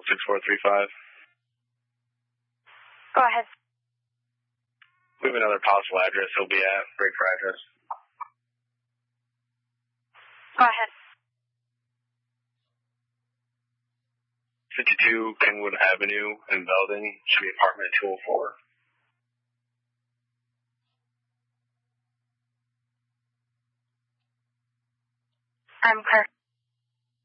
6435. Go ahead. We have another possible address he'll be at. Break for address. Go ahead. 52 Kenwood Avenue in Belden. Should be apartment 204. I'm Kirk.